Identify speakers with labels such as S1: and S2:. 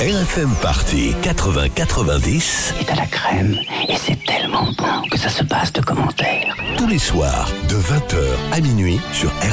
S1: RFM Party 80-90
S2: est à la crème et c'est tellement bon que ça se passe de commentaires.
S1: tous les soirs de 20h à minuit sur